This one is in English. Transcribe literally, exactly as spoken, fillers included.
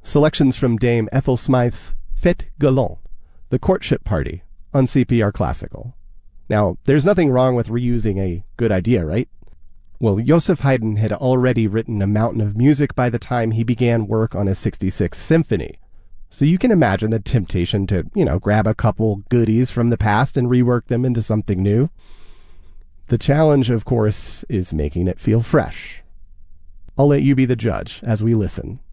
selections from Dame Ethel Smythe's Fête Galante, the courtship party, on C P R Classical. Now, there's nothing wrong with reusing a good idea, right? Well, Joseph Haydn had already written a mountain of music by the time he began work on his sixty-sixth Symphony. So you can imagine the temptation to, you know, grab a couple goodies from the past and rework them into something new. The challenge, of course, is making it feel fresh. I'll let you be the judge as we listen.